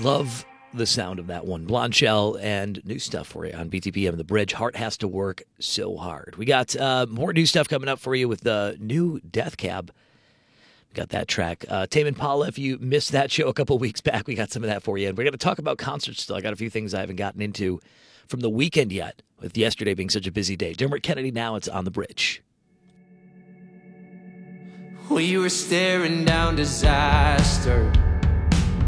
Love the sound of that one. Blonde Shell and new stuff for you on BTPM. The Bridge. Heart has to work so hard. We got more new stuff coming up for you with the new Death Cab. We got that track. Tame Impala, if you missed that show a couple weeks back, we got some of that for you. And we're going to talk about concerts still. I got a few things I haven't gotten into from the weekend yet, with yesterday being such a busy day. Dermot Kennedy, now it's on The Bridge. We were staring down disaster.